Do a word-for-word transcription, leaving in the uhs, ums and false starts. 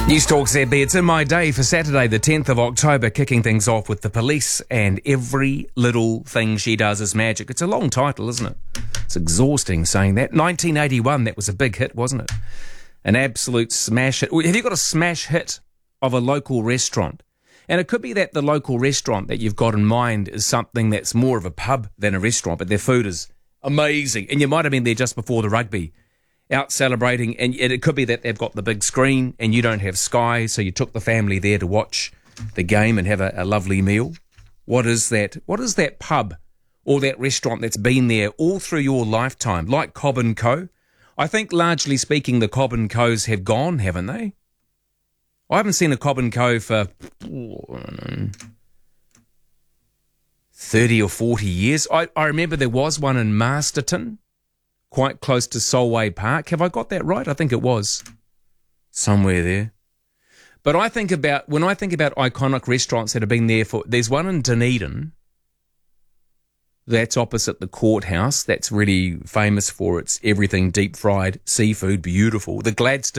News Talk Z B. It's in my day for Saturday, the tenth of October, kicking things off with the police and every little thing she does is magic. It's a long title, isn't it? It's exhausting saying that. nineteen eighty-one, that was a big hit, wasn't it? An absolute smash hit. Have you got a smash hit of a local restaurant? And it could be that the local restaurant that you've got in mind is something that's more of a pub than a restaurant, but their food is amazing. And you might have been there just before the rugby, out celebrating, and it could be that they've got the big screen and you don't have Sky, so you took the family there to watch the game and have a, a lovely meal. What is that? What is that pub or that restaurant that's been there all through your lifetime, like Cobb and Co? I think largely speaking, the Cobb and Co's have gone, haven't they? I haven't seen a Cobb and Co for thirty or forty years. I, I remember there was one in Masterton, quite close to Solway Park. Have I got that right? I think it was somewhere there. But I think about, when I think about iconic restaurants that have been there for, there's one in Dunedin that's opposite the courthouse that's really famous for its everything deep fried seafood, beautiful. The Gladstone